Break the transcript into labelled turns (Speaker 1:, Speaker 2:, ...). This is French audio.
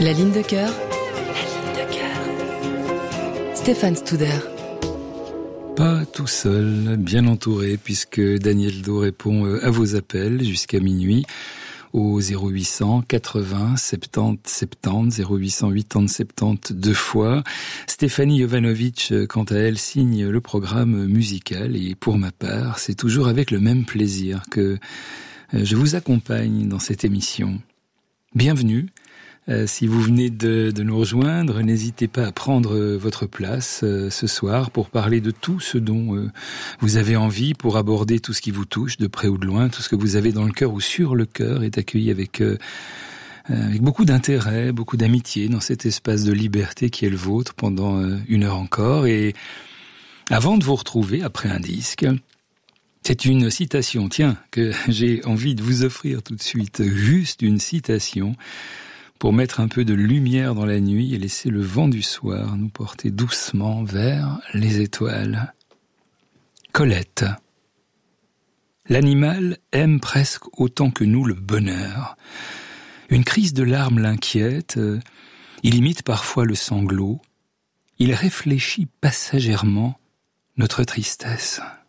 Speaker 1: La ligne de cœur. La ligne de cœur. Stéphane Studer.
Speaker 2: Pas tout seul, bien entouré, puisque Daniel Do répond à vos appels jusqu'à minuit au 0800 80 70 70, 0800 80 70 deux fois. Stéphanie Jovanovic, quant à elle, signe le programme musical et pour ma part, c'est toujours avec le même plaisir que je vous accompagne dans cette émission. Bienvenue. Si vous venez de nous rejoindre, n'hésitez pas à prendre votre place ce soir pour parler de tout ce dont vous avez envie, pour aborder tout ce qui vous touche, de près ou de loin, tout ce que vous avez dans le cœur ou sur le cœur est accueilli avec beaucoup d'intérêt, beaucoup d'amitié dans cet espace de liberté qui est le vôtre pendant une heure encore. Et avant de vous retrouver après un disque, c'est une citation, tiens, que j'ai envie de vous offrir tout de suite, juste une citation pour mettre un peu de lumière dans la nuit et laisser le vent du soir nous porter doucement vers les étoiles. Colette. L'animal aime presque autant que nous le bonheur. Une crise de larmes l'inquiète, il imite parfois le sanglot, il réfléchit passagèrement notre tristesse.